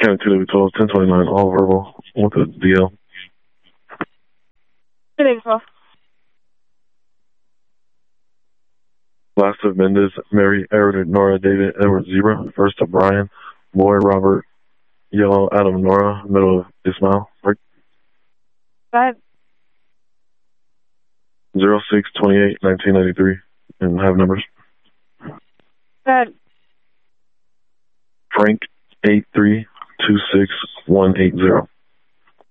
County 2W12, 1029, all verbal with a DL. Good evening, Paul. Last of Mendez, Mary, Edward, Nora, David, Edward, Zebra. First of Brian, Boy, Robert, Yellow, Adam, Nora. Middle of Ismail. Break. Go ahead. 06/28/1993, and have numbers. Go ahead. Frank, 8326180.